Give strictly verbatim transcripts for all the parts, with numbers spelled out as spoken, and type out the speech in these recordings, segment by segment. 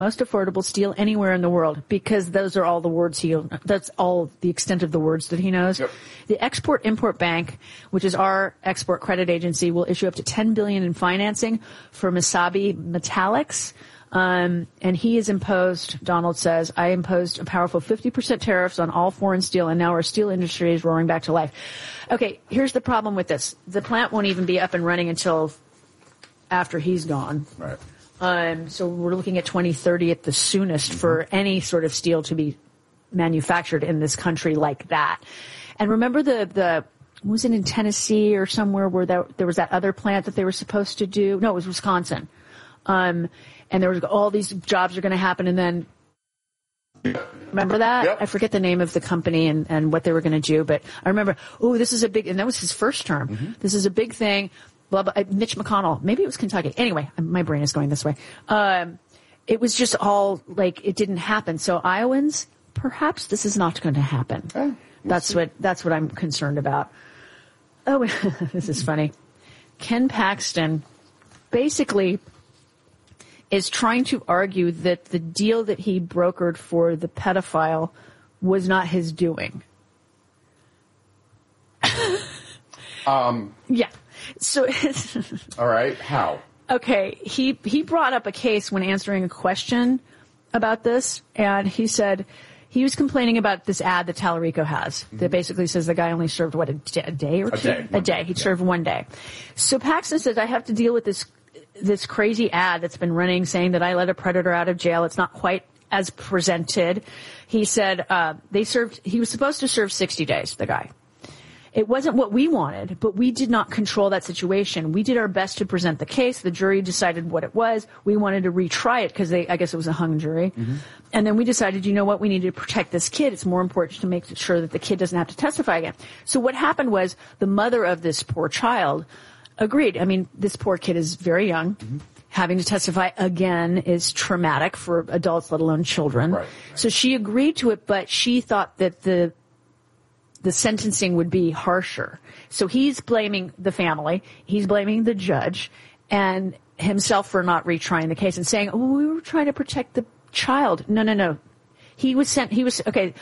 most affordable steel anywhere in the world, because those are all the words he, that's all the extent of the words that he knows. Yep. The Export-Import Bank, which is our export credit agency, will issue up to ten billion dollars in financing for Mesabi Metallics. Um, and he has imposed, Donald says, I imposed a powerful fifty percent tariffs on all foreign steel, and now our steel industry is roaring back to life. Okay, here's the problem with this. The plant won't even be up and running until after he's gone. Right. Um, so we're looking at twenty thirty at the soonest mm-hmm. for any sort of steel to be manufactured in this country like that. And remember the, the, was it in Tennessee or somewhere where there, there was that other plant that they were supposed to do? No, it was Wisconsin. Um, and there was all these jobs are going to happen, and then remember that? Yep. I forget the name of the company and, and what they were going to do, but I remember, oh, this is a big, and that was his first term. Mm-hmm. This is a big thing. Blah, blah, Mitch McConnell. Maybe it was Kentucky. Anyway, my brain is going this way. Um, it was just all like it didn't happen. So Iowans, perhaps this is not going to happen. Okay. We'll that's see. what that's what I'm concerned about. Oh, this is funny. Ken Paxton basically is trying to argue that the deal that he brokered for the pedophile was not his doing. um. Yeah. So, all right, how? Okay, he he brought up a case when answering a question about this, and he said he was complaining about this ad that Tallarico has mm-hmm. that basically says the guy only served, what, a, d- a day or a two? Day, a day. He yeah. served one day. So Paxton says, I have to deal with this this crazy ad that's been running saying that I let a predator out of jail. It's not quite as presented. He said uh, they served. He was supposed to serve sixty days, the guy. It wasn't what we wanted, but we did not control that situation. We did our best to present the case. The jury decided what it was. We wanted to retry it because they, I guess it was a hung jury. Mm-hmm. And then we decided, you know what, we need to protect this kid. It's more important to make sure that the kid doesn't have to testify again. So what happened was the mother of this poor child agreed. I mean, this poor kid is very young. Mm-hmm. Having to testify again is traumatic for adults, let alone children. Right. So she agreed to it, but she thought that the the sentencing would be harsher. So he's blaming the family, he's blaming the judge, and himself for not retrying the case and saying, oh, we were trying to protect the child. No, no, no. He was sent, he was, okay,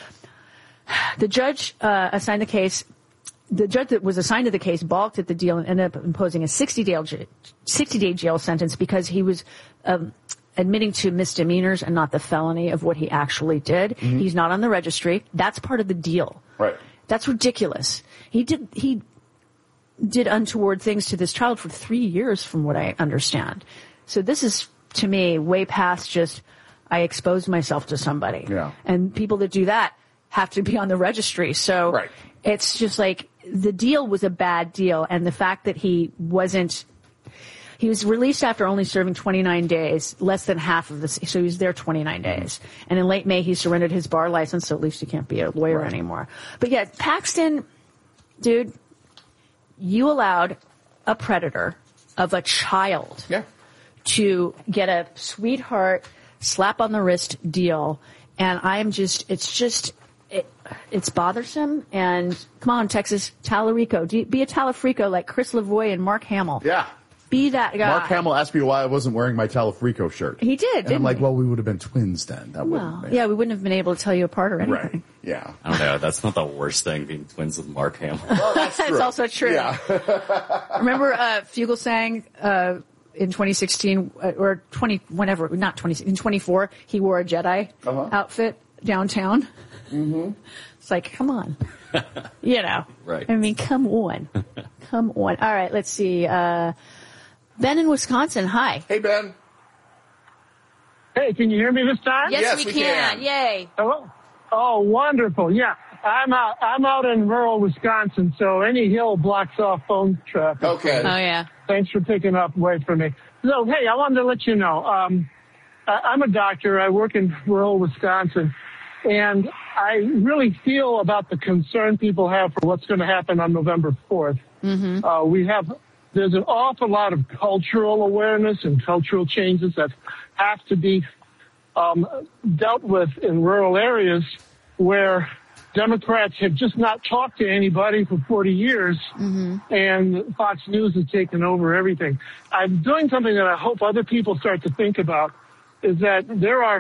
the judge uh, assigned the case, the judge that was assigned to the case balked at the deal and ended up imposing a sixty-day jail sentence because he was um, admitting to misdemeanors and not the felony of what he actually did. Mm-hmm. He's not on the registry. That's part of the deal. Right. That's ridiculous. He did he did untoward things to this child for three years, from what I understand. So this is, to me, way past just I exposed myself to somebody. Yeah. And people that do that have to be on the registry. So right. It's just like the deal was a bad deal, and the fact that he wasn't. He was released after only serving twenty-nine days, less than half of this. So he was there twenty-nine days. And in late May, he surrendered his bar license, so at least he can't be a lawyer right. anymore. But yeah, Paxton, dude, you allowed a predator of a child yeah. to get a sweetheart, slap on the wrist deal. And I'm just, it's just, it, it's bothersome. And come on, Texas, Tallarico, be a Talafrico like Chris Lavoie and Mark Hamill. Yeah. Be that guy. Mark Hamill asked me why I wasn't wearing my Talafrico shirt. He did, and didn't I'm like, he? well, we would have been twins then. That well, wouldn't have yeah, we wouldn't have been able to tell you apart or anything. Right. Yeah. I don't know. That's not the worst thing, being twins with Mark Hamill. Well, that's true. It's also true. Yeah. Remember uh, Fugelsang uh, in twenty sixteen, uh, or twenty, whenever, not twenty, in twenty-four, he wore a Jedi uh-huh. outfit downtown. Mm-hmm. It's like, come on. You know. Right. I mean, come on. Come on. All right, let's see. Uh, Ben in Wisconsin, hi. Hey, Ben. Hey, can you hear me this time? Yes, yes we, we can. can. Yay. Oh, oh, wonderful. Yeah, I'm out. I'm out in rural Wisconsin, so any hill blocks off phone traffic. Okay. Oh yeah. Thanks for picking up. Wait for me. So, hey, I wanted to let you know. Um, I, I'm a doctor. I work in rural Wisconsin, and I really feel about the concern people have for what's going to happen on November fourth. Mm-hmm. Uh, we have. There's an awful lot of cultural awareness and cultural changes that have to be um, dealt with in rural areas where Democrats have just not talked to anybody for forty years, mm-hmm. and Fox News has taken over everything. I'm doing something that I hope other people start to think about. is that there are